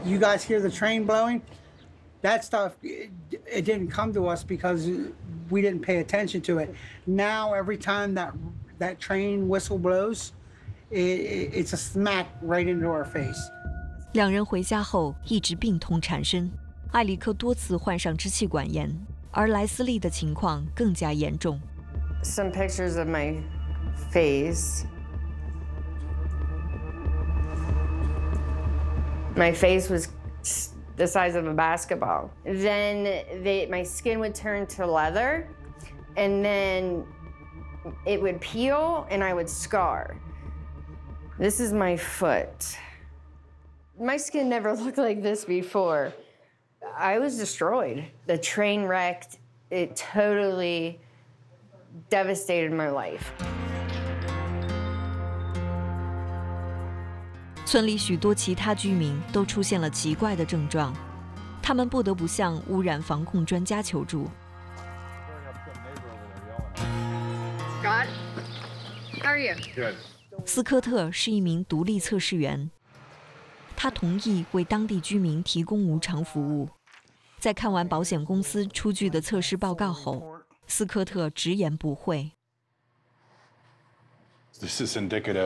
You guys hear the train blowing? That stuff, it didn't come to us because we didn't pay attention to it. Now, every time that train whistle blows, it's a smack right into our face. 两人回家后一直病痛缠身，艾里克多次患上支气管炎，而莱斯利的情况更加严重。 Some pictures of my face. My face was the size of a basketball. Then my skin would turn to leather, and then it would peel, and I would scar. This is my foot. My skin never looked like this before. I was destroyed. The train wrecked. It totally devastated my life. 村里许多其他居民都出现了奇怪的症状，他们不得不向污染防控专家求助。 Scott, how are you? Good. 斯科特是一名独立测试员，他同意为当地居民提供无偿服务。在看完保险公司出具的测试报告后，斯科特直言不讳。 This is indicative